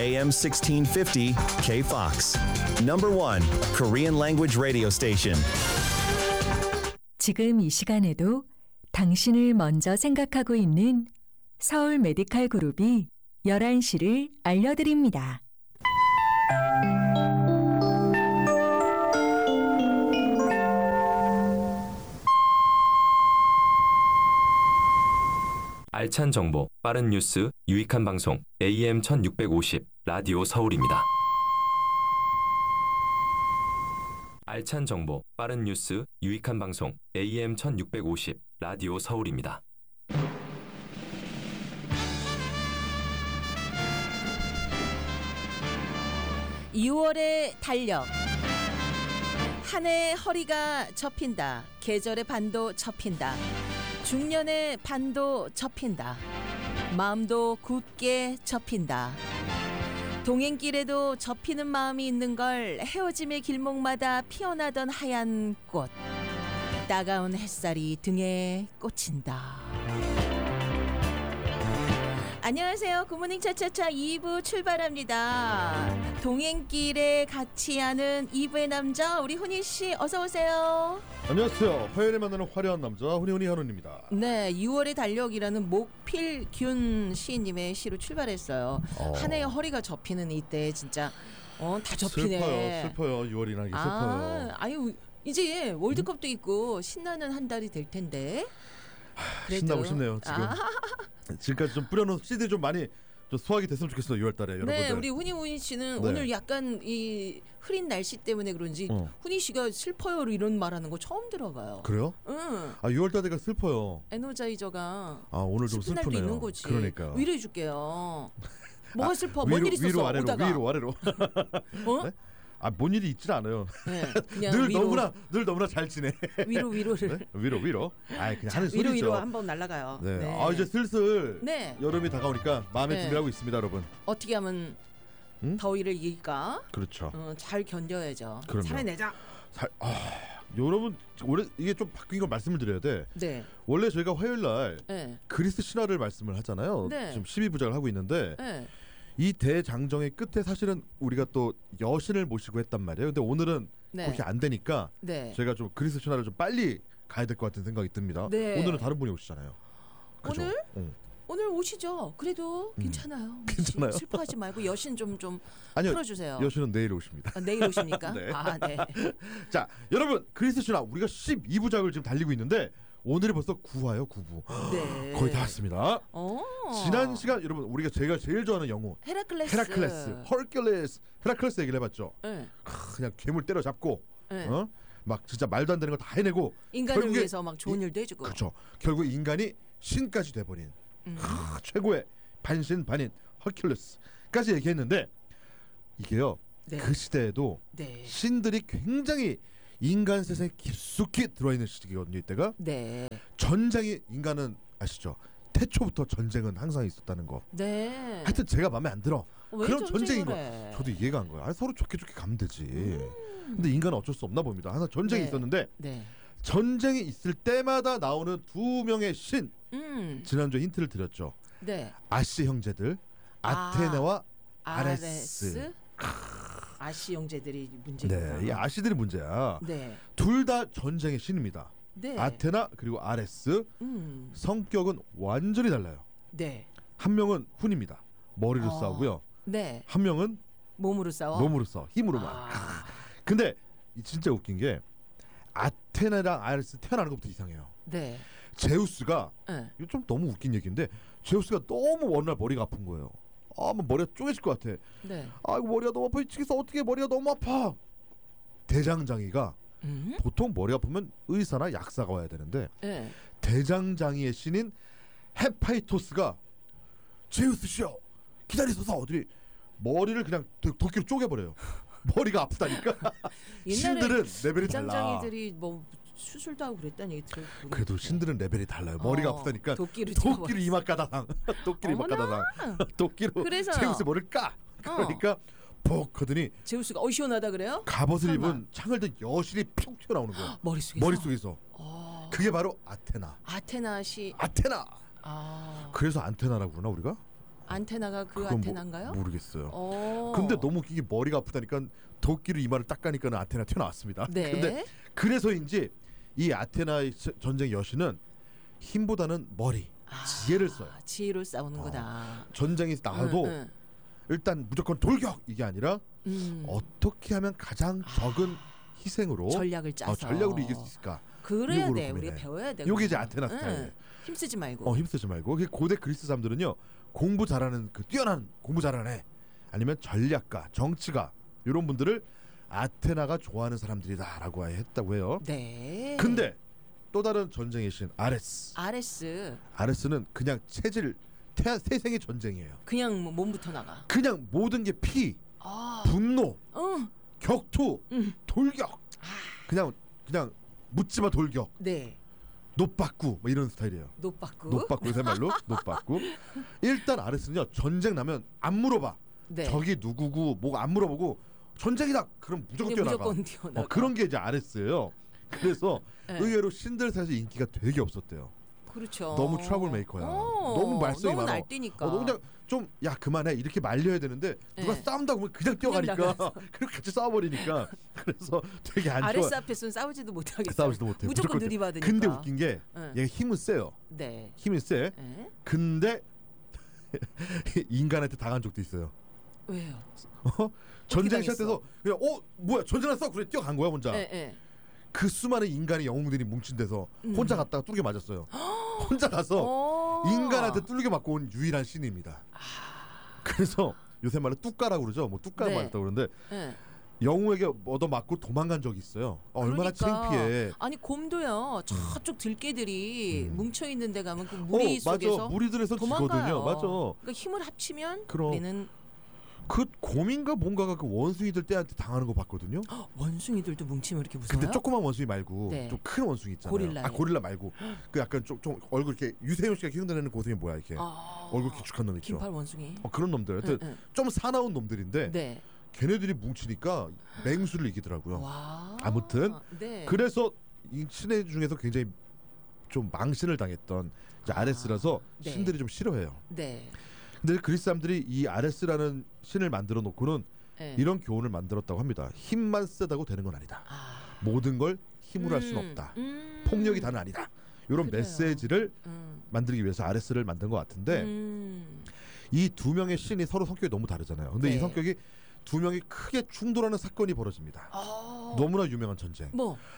AM 1650 KFOX. Number 1 Korean language radio station. 지금 이 시간에도 당신을 먼저 생각하고 있는 서울 메디칼 그룹이 11시를 알려드립니다. 알찬 정보, 빠른 뉴스, 유익한 방송 AM 1650 라디오 서울입니다. 알찬 정보, 빠른 뉴스, 유익한 방송 AM 1650 라디오 서울입니다. (2월의) 달력. 한 해의 허리가 접힌다. 계절의 반도 접힌다. 중년의 반도 접힌다. 마음도 굳게 접힌다. 동행길에도 접히는 마음이 있는 걸 헤어짐의 길목마다 피어나던 하얀 꽃. 따가운 햇살이 등에 꽂힌다. 안녕하세요. 굿모닝 차차차 2부 출발합니다. 동행길에 같이 하는 2부의 남자 우리 훈이씨 어서 오세요. 안녕하세요. 화요일에 만나는 화려한 남자 훈이 한훈입니다. 네, 6월의 달력이라는 목필균 시인님의 시로 출발했어요. 한 해의 허리가 접히는 이때 진짜 다 접히네. 슬퍼요. 6월이나 이게 슬퍼요. 아유 이제 월드컵도 있고 신나는 한 달이 될 텐데. 신나고 싶네요. 지금까지 좀 뿌려놓은 씨들이 좀 많이 좀 소화가 됐으면 좋겠어요. 6월달에 여러분들. 네, 우리 훈이 씨는 네. 오늘 약간 이 흐린 날씨 때문에 그런지 훈이 씨가 슬퍼요 이런 말하는 거 처음 들어봐요. 그래요? 응. 6월달에가 슬퍼요. 에너자이저가 오늘 좀 슬픈 날도 슬프네요. 있는 거지. 그러니까요. 위로해줄게요. 뭐가 슬퍼? 위로, 뭔 일 있었어? 위로 아래로, 오다가. 위로 아래로. 네? 뭔 일이 있진 않아요. 네, 그냥 늘 위로. 너무나 잘 지내. 위로를. 네? 위로. 그냥 하는 소리죠. 위로 한번 날아가요. 네. 네. 이제 슬슬 네. 여름이 다가오니까 마음의 네. 준비를 하고 있습니다, 여러분. 어떻게 하면 더위를 이길까? 그렇죠. 잘 견뎌야죠. 그럼요. 살아내자. 여러분 원래 이게 좀 바뀐 걸 말씀을 드려야 돼. 네. 원래 저희가 화요일 날 네. 그리스 신화를 말씀을 하잖아요. 네. 지금 12부작을 하고 있는데 네. 이 대장정의 끝에 사실은 우리가 또 여신을 모시고 했단 말이에요. 근데 오늘은 네. 그렇게 안 되니까 네. 저희가 좀 그리스 신화를 좀 빨리 가야 될 것 같은 생각이 듭니다. 네. 오늘은 다른 분이 오시잖아요. 그죠? 오늘? 응. 오늘 오시죠. 그래도 괜찮아요. 괜찮아요? 슬퍼하지 말고 여신 좀 아니요, 풀어주세요. 여신은 내일 오십니다. 내일 오십니까? 네. 네. 자, 여러분 그리스 신화 우리가 12부작을 지금 달리고 있는데 오늘이 벌써 9화요, 9부. 네. 거의 다 왔습니다. 지난 시간 여러분 우리가 제가 제일 좋아하는 영웅 헤라클레스, 헤라클레스 얘기를 해봤죠. 네. 그냥 괴물 때려잡고 네. 막 진짜 말도 안 되는 거 다 해내고 인간을 결국에 위해서 막 좋은 일도 해주고. 그렇죠. 결국 인간이 신까지 돼버린 최고의 반신 반인 허큘레스까지 얘기했는데 이게요. 네. 그 시대에도 네. 신들이 굉장히 인간 세상에 깊숙이 들어있는 시기거든요. 이때가 네. 전쟁이 인간은 아시죠? 태초부터 전쟁은 항상 있었다는 거. 네. 하여튼 제가 마음에 안 들어. 왜 그럼 전쟁인 거. 해? 저도 이해가 안 가요. 서로 좋게 가면 되지. 근데 인간은 어쩔 수 없나 봅니다. 항상 전쟁이 네. 있었는데 네. 전쟁이 있을 때마다 나오는 두 명의 신. 지난주에 힌트를 드렸죠. 네. 아시 형제들 아테네와 아레스. 아시 형제들이 문제구나. 네, 이 아시들이 문제야. 네. 둘 다 전쟁의 신입니다. 네. 아테나 그리고 아레스. 성격은 완전히 달라요. 네. 한 명은 훈입니다. 머리로 싸우고요. 네. 한 명은 몸으로 싸워. 몸으로 싸워. 힘으로만. 근데 진짜 웃긴 게 아테나랑 아레스 태어나는 것부터 이상해요. 네. 제우스가 네. 이거 좀 너무 웃긴 얘기인데 제우스가 너무 어느 날 머리가 아픈 거예요. 뭐 머리가 쪼개질 것 같아. 네. 이거 머리가 너무 아파. 미치겠어. 어떻게 머리가 너무 아파. 대장장이가 보통 머리 아프면 의사나 약사가 와야 되는데 네. 대장장이의 신인 헤파이토스가 제우스 씨여 기다리소서 어디 머리를 그냥 도끼로 쪼개버려요. 머리가 아프다니까. 신들은 레벨이 달라. 장장이들이 뭐 수술도 하고 그랬다는 얘기 들었고. 그래도 신들은 레벨이 달라요. 머리가 아프다니까 도끼로 이마까다상 도끼로 이마까다상 도끼로 그래서 제우스 머리를 까. 그러니까 퍽 하더니 제우스가 시원하다 그래요? 갑옷을 입은 창을 든 여신이 푹 튀어나오는 거야. 머릿속에서. 그게 바로 아테나. 아테나 씨. 그래서 안테나라고 그러나 우리가? 안테나가 그 그건 안테나인가요? 모르겠어요. 근데 너무 이게 머리가 아프다니까 도끼로 이마를 닦으니까는 안테나 튀어나왔습니다. 네. 근데 그래서인지 이 아테나의 전쟁 여신은 힘보다는 머리, 지혜를 써요. 지혜로 싸우는 거다. 전쟁이 나와도 일단 무조건 돌격 이게 아니라 어떻게 하면 가장 적은 희생으로 전략을 짜서 전략으로 이길 수 있을까? 그래야 돼. 우리가 배워야 돼. 요게 이제 아테나 스타일. 힘쓰지 말고. 힘쓰지 말고. 고대 그리스 사람들은요 공부 잘하는 뛰어난 공부 잘하는 애 아니면 전략가, 정치가 이런 분들을 아테나가 좋아하는 사람들이다라고 했다고 해요. 네. 근데 또 다른 전쟁의 신 아레스. 아레스는 그냥 체질 태생의 전쟁이에요. 그냥 몸부터 나가. 그냥 모든 게 피, 분노, 격투, 돌격. 그냥 묻지마 돌격. 네. 노빠꾸 뭐 이런 스타일이에요. 노빠꾸 요새 말로 노빠꾸. 일단 아레스는요 전쟁 나면 안 물어봐. 네. 적이 누구고 뭐가 안 물어보고 전쟁이다. 그럼 무조건 뛰어나가. 그런 게 이제 아레스예요. 그래서 네. 의외로 신들 사이에서 인기가 되게 없었대요. 그렇죠. 너무 트러블 메이커야. 너무 말썽이 많아. 너무 날뛰니까. 그냥 좀 야 그만해 이렇게 말려야 되는데 누가 싸운다 그러면 그냥 뛰어가니까 그리고 같이 싸워버리니까 그래서 되게 안 좋아. 아레스 앞에서는 싸우지도 못하겠어. 무조건 들이받으니까. 근데 웃긴 게 얘가 힘은 세요. 네. 힘이 세. 근데 인간한테 당한 적도 있어요. 왜요? 전쟁 시작돼서 그냥 뭐야 전쟁 났어? 그래 뛰어간 거야 혼자. 그 수많은 인간의 영웅들이 뭉친 데서 혼자 갔다가 뚜르게 맞았어요. 혼자 가서 인간한테 뚜르게 맞고 온 유일한 신입니다. 그래서 요새 말로 뚜까라고 그러죠. 뭐 뚜까를 맞았다고 그러는데 영웅에게 얻어맞고 도망간 적이 있어요. 얼마나 창피해. 아니 곰도요. 저쪽 들개들이 뭉쳐 있는 데 가면 그 무리 속에서 맞아. 무리들에서 지거든요. 맞아. 그러니까 힘을 합치면 우리는 그 곰인가 뭔가가 그 원숭이들 떼한테 당하는 거 봤거든요. 원숭이들도 뭉치면 이렇게 무서워요? 근데 조그만 원숭이 말고 좀 큰 원숭이 있잖아요. 고릴라 말고 그 약간 좀 얼굴 이렇게 유세윤 씨가 키운다는 고슴이 뭐야 이렇게 얼굴 길쭉한 놈 있죠. 긴팔 원숭이. 그런 놈들. 하여튼 좀 사나운 놈들인데 걔네들이 뭉치니까 맹수를 이기더라고요. 아무튼 그래서 이 신의 중에서 굉장히 좀 망신을 당했던 이제 아레스라서 신들이 좀 싫어해요. 근데 그리스 사람들이 이 아레스라는 신을 만들어 놓고는 이런 교훈을 만들었다고 합니다. 힘만 세다고 되는 건 아니다. 모든 걸 힘으로 할 수는 없다. 폭력이 다는 아니다. 이런 메시지를 만들기 위해서 아레스를 만든 것 같은데 이 두 명의 신이 서로 성격이 너무 다르잖아요. 근데 이 성격이 두 명이 크게 충돌하는 사건이 벌어집니다. 너무나 유명한 전쟁.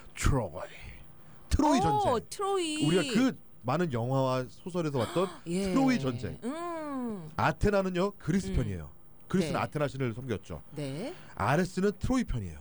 트로이 전쟁. 트로이. 우리가 그 많은 영화와 소설에서 봤던 트로이 전쟁. 아테나는요 그리스 편이에요. 그리스는 아테나 신을 섬겼죠. 아레스는 트로이 편이에요.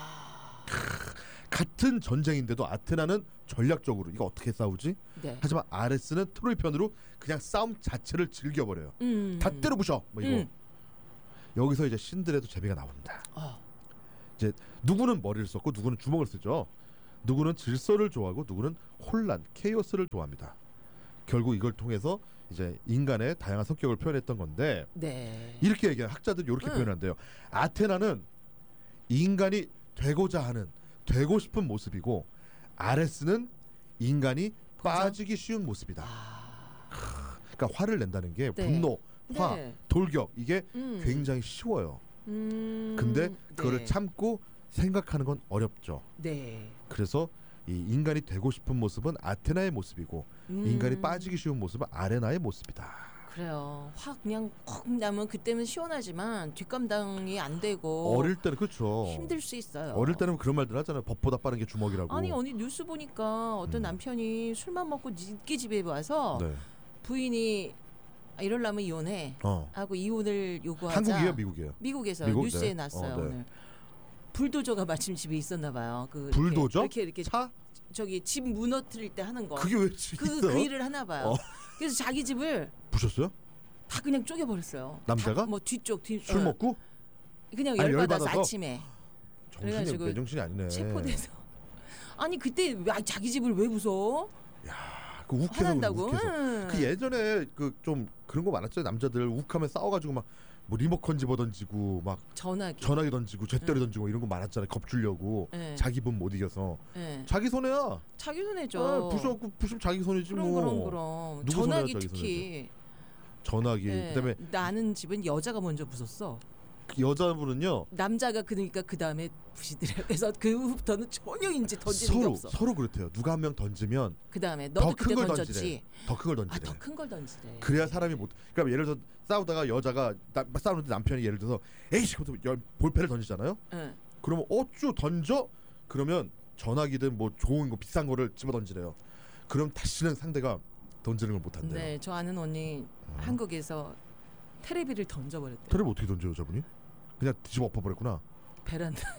같은 전쟁인데도 아테나는 전략적으로 이거 어떻게 싸우지? 하지만 아레스는 트로이 편으로 그냥 싸움 자체를 즐겨버려요. 다 때려 부셔. 뭐 이거. 여기서 이제 신들에도 재미가 나옵니다. 이제 누구는 머리를 썼고 누구는 주먹을 쓰죠. 누구는 질서를 좋아하고 누구는 혼란, 케이오스를 좋아합니다. 결국 이걸 통해서 이제 인간의 다양한 성격을 표현했던 건데 이렇게 얘기해요. 학자들이 이렇게 표현한대요. 아테나는 인간이 되고자 하는 되고 싶은 모습이고 아레스는 인간이 빠지기 쉬운 모습이다. 그러니까 화를 낸다는 게 분노, 화, 돌격 이게 굉장히 쉬워요. 근데 그거를 참고 생각하는 건 어렵죠. 그래서 이 인간이 되고 싶은 모습은 아테나의 모습이고 인간이 빠지기 쉬운 모습은 아레나의 모습이다. 그래요. 확 그냥 콕 나면 그때는 시원하지만 뒷감당이 안 되고 어릴 때는 그렇죠. 힘들 수 있어요. 어릴 때는 그런 말들 하잖아요. 법보다 빠른 게 주먹이라고. 아니 언니 뉴스 보니까 어떤 남편이 술만 먹고 늦게 집에 와서 부인이 이럴라면 이혼해 하고 이혼을 요구하자. 한국이에요, 미국이에요? 미국에서 뉴스에 났어요. 오늘 불도저가 마침 집에 있었나 봐요. 그 불도저? 이렇게 차? 저기 집 무너뜨릴 때 하는 거. 그게 왜 있어? 그 일을 하나 봐요. 그래서 자기 집을 부셨어요? 다 그냥 쪼개버렸어요. 남자가? 뭐 뒤쪽 술 먹고? 그냥 열받아서 아침에. 정신이 맨정신이 아니네. 체포돼서. 아니 그때 자기 집을 왜 부숴? 야, 그 욱해서. 그 예전에 그 좀 그런 거 많았죠. 남자들 욱하면 싸워가지고 막 뭐 리모컨 집어 던지고 막 전화기 던지고 쇳대로 던지고 이런 거 많았잖아요. 겁주려고 자기 분 못 이겨서 자기 손해야. 자기 손해죠. 부수면 자기 손해지 그럼. 뭐. 전화기 특히 전화기. 네. 그다음에 나는 집은 여자가 먼저 부쉈어. 그 여자분은요. 남자가 그러니까 그 다음에 부시더래요. 그래서 그 후부터는 전혀 이제 던지는 게 없어. 서로 그렇대요. 누가 한 명 던지면 그 다음에 너도 그때 던졌지. 더 큰 걸 던지래. 더 큰 걸 던지래. 그래야 사람이 못. 그러니까 예를 들어 싸우다가 여자가 싸우는데 남편이 예를 들어서 에이씨 볼펜을 던지잖아요. 네. 그러면 어쭈 던져? 그러면 전화기든 뭐 좋은 거 비싼 거를 집어 던지래요. 그럼 다시는 상대가 던지는 걸 못 한대요. 네, 저 아는 언니 한국에서 테레비를 던져버렸대요. 테레비 어떻게 던져요, 저분이? 그냥 뒤집어 엎어버렸구나. 베란다.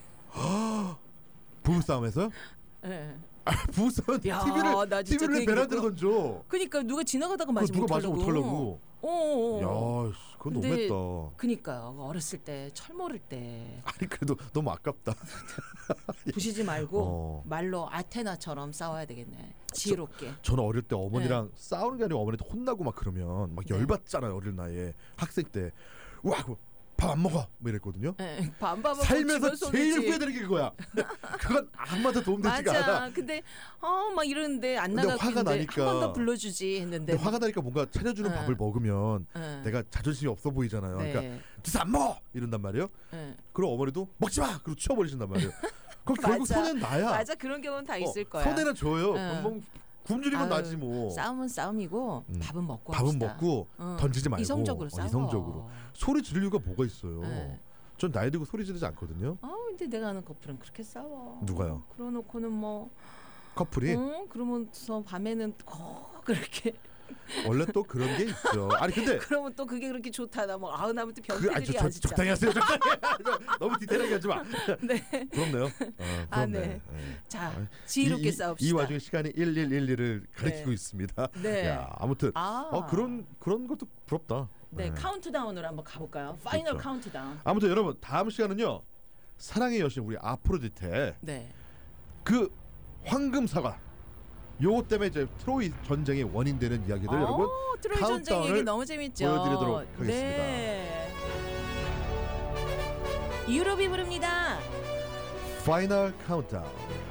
부부싸움에서? 네. 부부싸움 야, 나 진짜 TV를 왜 그 베란다로 던져? 그러니까 누가 지나가다가 맞으면 누가 맞으면 어떡하려고. 야, 그건 너무했다. 그니까요. 어렸을 때 철 모를 때 아니 그래도 너무 아깝다. 부시지 말고 말로 아테나처럼 싸워야 되겠네. 지혜롭게. 저는 어릴 때 어머니랑 싸우는 게 아니고 어머니한테 혼나고 막 그러면 막 네. 열받잖아요. 어릴 나이에 학생 때. 와, 밥 안 먹어 뭐 이랬거든요. 네, 반밥을 살면서 제일 후회되는 게 그거야. 그건 아무한테 도움되지가 않아. 맞아. 근데 막 이러는데 안 근데 나가고 화가 있는데 나니까. 한 번 더 불러주지 했는데 근데 화가 나니까 뭔가 차려주는 네. 밥을 먹으면 네. 내가 자존심이 없어 보이잖아요. 네. 그러니까 그래서 안 먹어 이런단 말이에요. 네. 그럼 어머니도 먹지 마. 그리고 치워버리신단 말이에요. 그럼 결국 맞아. 손해는 나야. 맞아, 그런 경우는 다 있을 거야. 손해는 줘요. 네. 뭐 굶주리면 아유, 나지 뭐. 싸움은 싸움이고 밥은 먹고 밥은 합시다. 먹고 던지지 말고 이성적으로 싸워. 이성적으로. 소리 지를 이유가 뭐가 있어요. 네. 전 나이 들고 소리 지르지 않거든요. 근데 내가 아는 커플은 그렇게 싸워. 누가요? 그러놓고는 뭐 커플이 그러면서 밤에는 그렇게 원래 또 그런 게 있죠. 아니 근데 그러면 또 그게 그렇게 좋다. 나 뭐 나면 또 변태들이야 진짜. 적당히 하세요. 적당히. 너무 디테일하게 하지 마. 네. 부럽네요. 부럽네. 네. 자, 지혜롭게 싸웁시다. 이 와중에 시간이 1111을 가리키고 네. 있습니다. 네. 야, 아무튼 그런 것도 부럽다. 네, 카운트다운으로 한번 가볼까요? 파이널 그렇죠. 카운트다운. 아무튼 여러분 다음 시간은요. 사랑의 여신 우리 아프로디테 네. 그 황금 사과 요 때문에 이제 트로이 전쟁의 원인 되는 이야기들 여러분 트로이 전쟁 얘기 카운트다운을 너무 재밌죠. 보여드리도록 하겠습니다. 네. 유럽이 부릅니다. 파이널 카운트다운.